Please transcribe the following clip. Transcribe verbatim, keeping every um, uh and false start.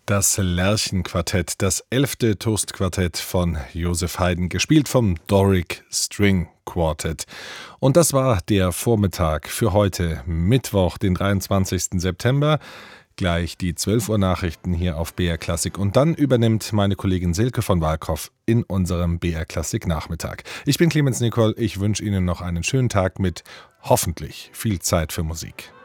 Das Lerchenquartett, das elfte Toastquartett von Joseph Haydn, gespielt vom Doric String Quartet. Und das war der Vormittag für heute, Mittwoch, den dreiundzwanzigsten September. Gleich die zwölf Uhr Nachrichten hier auf B R Klassik. Und dann übernimmt meine Kollegin Silke von Walkhoff in unserem B R Klassik Nachmittag. Ich bin Clemens Nicol, ich wünsche Ihnen noch einen schönen Tag mit hoffentlich viel Zeit für Musik.